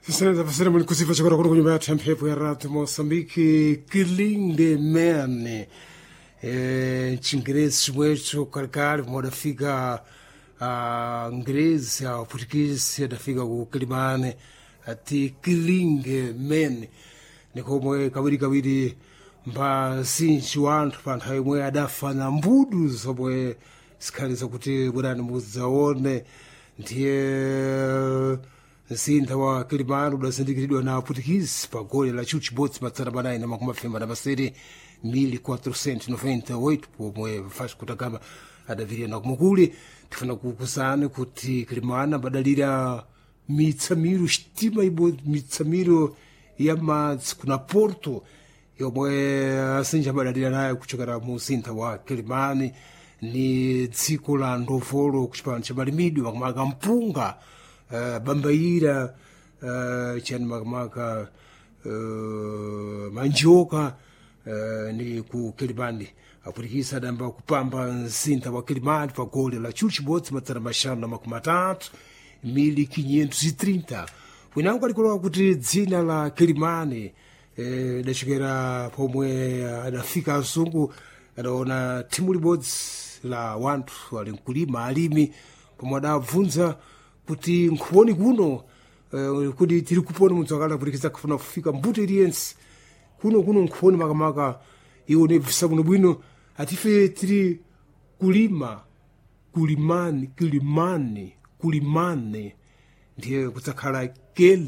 Sasa pasera mwenye kusifa chakora kuno kunyuma ya tempepo ya ratu Mosambiki kilinde mene chingerezi chimwecho kalikali modafika ngerezi au Portuguese adafika ku Kilimane ati kilinge mene nikomwe kawiri mba sinchi wantu panthawi imwe adafana mbudu zomwe zikhaliza kuti bwerani muzaone ndiye mzinda wa Kilimani udazindikiridwa na Portuguese pa goli la Chuchi Bots matsara banayi na makumi afemba na masere 1498 pomwe Vasco da Gama adavirira na kumukuli tifuna kukusana kuti Kilimani badalira mitsamiro sitima ibo mitsamiro ya madzi kuna Porto yomwe asinja badalira nayo kuchokera mu mzinda wa Kilimani ni dziko la ndovolo kuchipano cha malimidwe makamaka mpunga bambaira chani makamaka manjoka ni ku Kilimani Aportuguese adamba kupamba mzinda wa Kilimani pa goli la Chuchi Bots matsara mashanu na makumi atatu 1530 winango alikolowa kuti dzina la Kilimani dachokera pomwe adafika azungu adaona timu libodzi la wanthu ali mkulima alimi pomwe adabvunza kuti nkhoni kuno kuti tiri kupona mudzakala kutikisa kufuna kufika mbuto iliyense kuno nkhoni makamaka iwo nebvisa kuno bwino atife tiri kulima Kilimani ndiye kudzakhala kele